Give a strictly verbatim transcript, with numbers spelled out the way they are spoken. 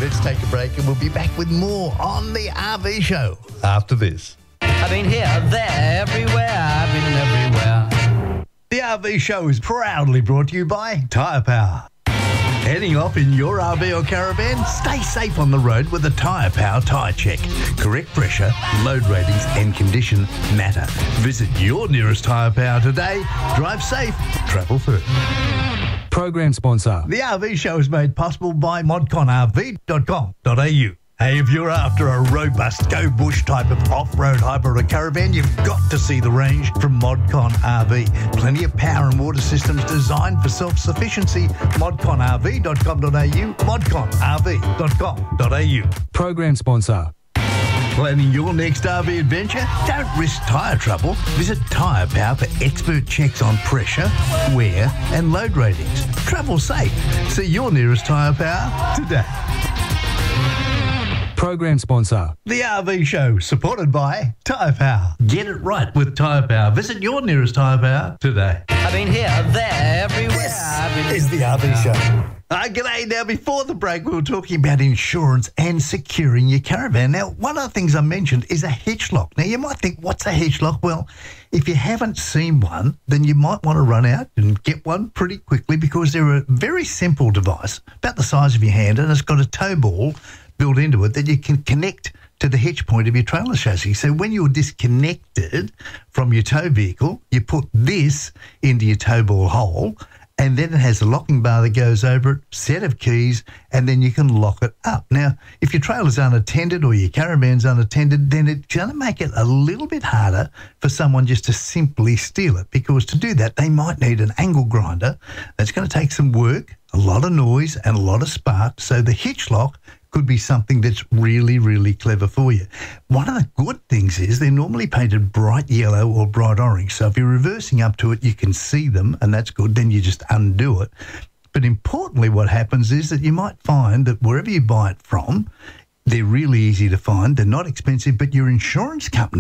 let's take a break and we'll be back with more on the R V Show after this. I've been here, there, everywhere. I've been everywhere. The R V Show is proudly brought to you by Tyre Power. Heading off in your R V or caravan? Stay safe on the road with a Tyre Power tyre check. Correct pressure, load ratings and condition matter. Visit your nearest Tyre Power today. Drive safe, travel first. Program sponsor. The R V Show is made possible by modcon r v dot com dot a u. Hey, if you're after a robust go-bush type of off-road hybrid or caravan, you've got to see the range from Modcon R V. Plenty of power and water systems designed for self-sufficiency. modcon r v dot com dot a u, modcon r v dot com dot a u. Program sponsor. Planning your next R V adventure? Don't risk tyre trouble. Visit Tyre Power for expert checks on pressure, wear and load ratings. Travel safe. See your nearest Tyre Power today. Program sponsor. The R V Show, supported by Tyre Power. Get it right with Tyre Power. Visit your nearest Tyre Power today. I've been here, there, everywhere. This I've been is the R V Show. Uh, g'day. Now, before the break, we were talking about insurance and securing your caravan. Now, one of the things I mentioned is a hitch lock. Now, you might think, what's a hitch lock? Well, if you haven't seen one, then you might want to run out and get one pretty quickly because they're a very simple device, about the size of your hand, and it's got a tow ball built into it that you can connect to the hitch point of your trailer chassis. So when you're disconnected from your tow vehicle, you put this into your tow ball hole, and then it has a locking bar that goes over it, set of keys, and then you can lock it up. Now, if your trailer's unattended or your caravan's unattended, then it's going to make it a little bit harder for someone just to simply steal it, because to do that, they might need an angle grinder. That's going to take some work, a lot of noise, and a lot of spark. So the hitch lock could be something that's really, really clever for you. One of the good things is they're normally painted bright yellow or bright orange. So if you're reversing up to it, you can see them, and that's good. Then you just undo it. But importantly, what happens is that you might find that wherever you buy it from, they're really easy to find. They're not expensive, but your insurance company